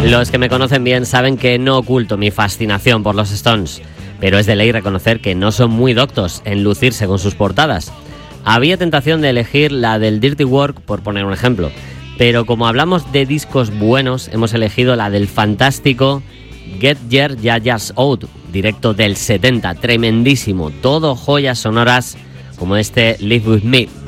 Los que me conocen bien saben que no oculto mi fascinación por los Stones, pero es de ley reconocer que no son muy doctos en lucirse con sus portadas. Había tentación de elegir la del Dirty Work, por poner un ejemplo, pero como hablamos de discos buenos, hemos elegido la del fantástico Get Your Yayas Out, directo del 70, tremendísimo, todo joyas sonoras como este Live With Me.